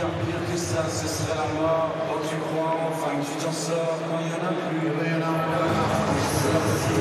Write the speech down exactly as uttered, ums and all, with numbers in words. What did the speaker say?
pire, pire que ça, ce serait la mort. Oh, tu crois enfin que tu t'en sors quand il y en a plus, il y en a plus.